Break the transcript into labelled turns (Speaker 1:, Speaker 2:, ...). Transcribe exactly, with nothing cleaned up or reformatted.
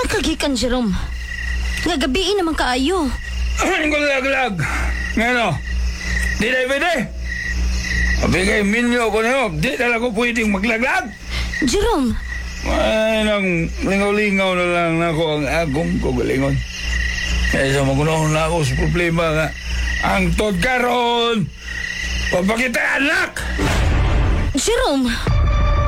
Speaker 1: Kagikan, Jerome. Nga gabiin naman kaayo.
Speaker 2: Ang gulag-lag. Ngano? Di na pwede. Mabigay minyo ko na yun. Di na lang ko pwedeng maglaglag.
Speaker 1: Jerome.
Speaker 2: Ay, nang lingaw-lingaw na lang na ako ang agong kugalingon. Kaya sa magunahon na ako sa problema nga. Ang tod karon, papakitaan anak!
Speaker 1: Jerome.